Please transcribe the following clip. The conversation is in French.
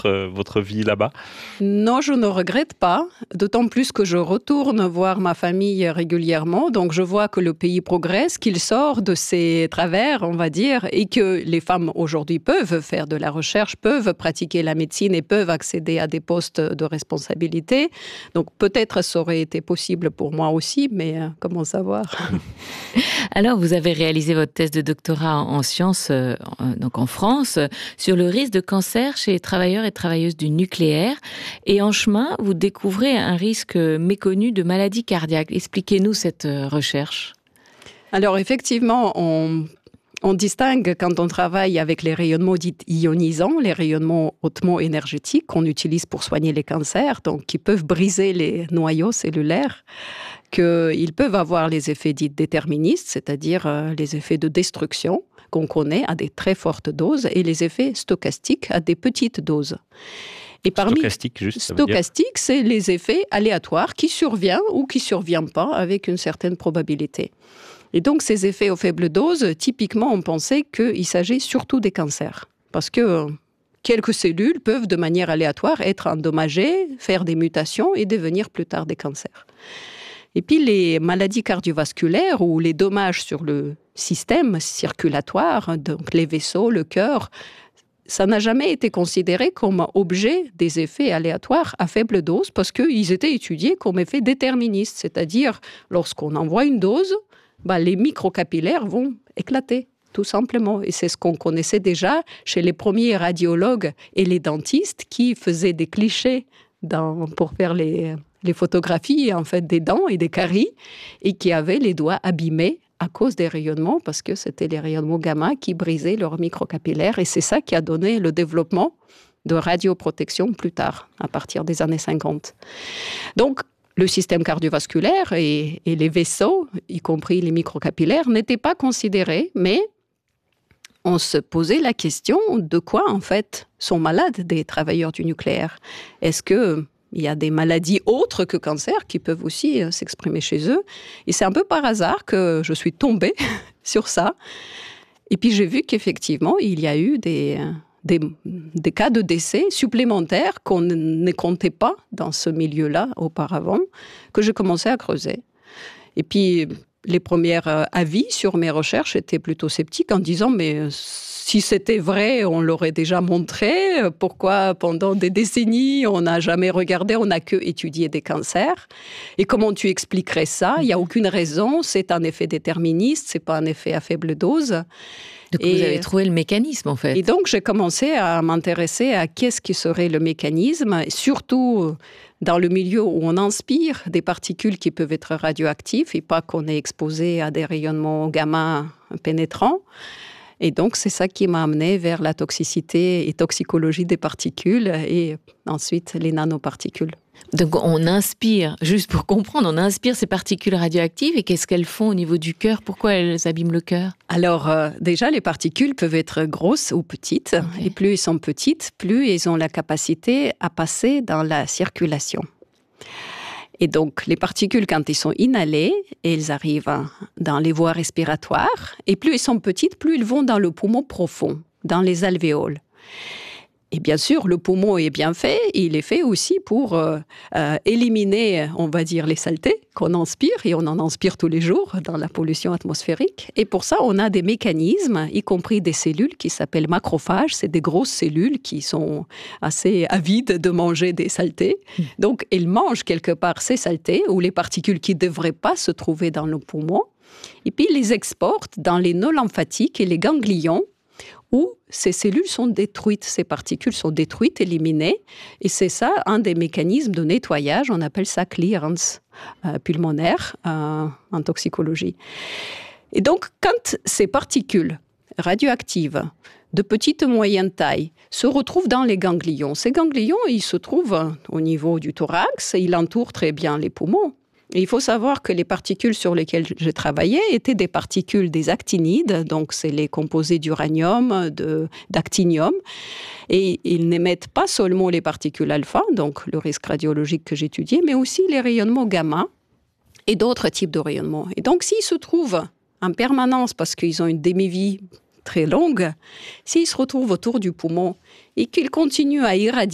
votre vie là-bas? Non, je ne regrette pas, d'autant plus que je retourne voir ma famille régulièrement, donc je vois que le pays progresse, qu'il sort de ses travers, on va dire, et que les femmes aujourd'hui peuvent faire de la recherche, peuvent pratiquer la médecine et peuvent accéder à des postes de responsabilité. Donc peut-être ça aurait été possible pour moi aussi, mais comment savoir? Alors, vous avez réalisé votre thèse de doctorat en sciences, donc en France, sur le risque de cancer chez les travailleurs et travailleuses du nucléaire. Et en chemin, vous découvrez un risque méconnu de maladie cardiaque. Expliquez-nous cette recherche. Alors effectivement, on distingue quand on travaille avec les rayonnements dits ionisants, les rayonnements hautement énergétiques qu'on utilise pour soigner les cancers, donc qui peuvent briser les noyaux cellulaires, qu'ils peuvent avoir les effets dits déterministes, c'est-à-dire les effets de destruction qu'on connaît à des très fortes doses, et les effets stochastiques à des petites doses. Et parmi stochastique, c'est les effets aléatoires qui surviennent ou qui ne surviennent pas avec une certaine probabilité. Et donc, ces effets aux faibles doses, typiquement, on pensait qu'il s'agit surtout des cancers. Parce que quelques cellules peuvent, de manière aléatoire, être endommagées, faire des mutations et devenir plus tard des cancers. Et puis, les maladies cardiovasculaires ou les dommages sur le système circulatoire, donc les vaisseaux, le cœur, ça n'a jamais été considéré comme objet des effets aléatoires à faible dose parce qu'ils étaient étudiés comme effets déterministes. C'est-à-dire, lorsqu'on envoie une dose, les microcapillaires vont éclater, tout simplement. Et c'est ce qu'on connaissait déjà chez les premiers radiologues et les dentistes qui faisaient des clichés pour faire les photographies en fait, des dents et des caries et qui avaient les doigts abîmés à cause des rayonnements, parce que c'était les rayonnements gamma qui brisaient leurs microcapillaires. Et c'est ça qui a donné le développement de radioprotection plus tard, à partir des années 50. Donc, le système cardiovasculaire et les vaisseaux, y compris les microcapillaires, n'étaient pas considérés, mais on se posait la question de quoi, en fait, sont malades des travailleurs du nucléaire. Est-ce qu'il y a des maladies autres que cancer qui peuvent aussi s'exprimer chez eux? Et c'est un peu par hasard que je suis tombée sur ça. Et puis j'ai vu qu'effectivement, il y a eu des cas de décès supplémentaires qu'on ne comptait pas dans ce milieu-là auparavant, que j'ai commencé à creuser. Et puis, les premiers avis sur mes recherches étaient plutôt sceptiques en disant « mais si c'était vrai, on l'aurait déjà montré. Pourquoi pendant des décennies, on n'a jamais regardé, on n'a que étudié des cancers? Et comment tu expliquerais ça? Il n'y a aucune raison, c'est un effet déterministe, ce n'est pas un effet à faible dose. » Donc vous avez trouvé le mécanisme, en fait. Et donc, j'ai commencé à m'intéresser à qu'est-ce qui serait le mécanisme, surtout dans le milieu où on inspire des particules qui peuvent être radioactives et pas qu'on est exposé à des rayonnements gamma pénétrants. Et donc, c'est ça qui m'a amené vers la toxicité et toxicologie des particules et ensuite les nanoparticules. Donc, on inspire, juste pour comprendre, on inspire ces particules radioactives et qu'est-ce qu'elles font au niveau du cœur? Pourquoi elles abîment le cœur? Alors, déjà, les particules peuvent être grosses ou petites. Okay. Et plus elles sont petites, plus elles ont la capacité à passer dans la circulation. Et donc, les particules, quand elles sont inhalées, elles arrivent dans les voies respiratoires. Et plus elles sont petites, plus elles vont dans le poumon profond, dans les alvéoles. Et bien sûr, le poumon est bien fait. Il est fait aussi pour éliminer, on va dire, les saletés qu'on inspire. Et on en inspire tous les jours dans la pollution atmosphérique. Et pour ça, on a des mécanismes, y compris des cellules qui s'appellent macrophages. C'est des grosses cellules qui sont assez avides de manger des saletés. Donc, elles mangent quelque part ces saletés ou les particules qui ne devraient pas se trouver dans le poumon. Et puis, ils les exportent dans les nœuds lymphatiques et les ganglions, où ces cellules sont détruites, ces particules sont détruites, éliminées. Et c'est ça, un des mécanismes de nettoyage, on appelle ça clearance pulmonaire en toxicologie. Et donc, quand ces particules radioactives de petite et moyenne taille se retrouvent dans les ganglions, ces ganglions, ils se trouvent au niveau du thorax, ils entourent très bien les poumons. Et il faut savoir que les particules sur lesquelles j'ai travaillé étaient des particules des actinides, donc c'est les composés d'uranium, d'actinium. Et ils n'émettent pas seulement les particules alpha, donc le risque radiologique que j'étudiais, mais aussi les rayonnements gamma et d'autres types de rayonnements. Et donc s'ils se trouvent en permanence, parce qu'ils ont une demi-vie très longue, s'ils se retrouvent autour du poumon et qu'ils continuent à irradier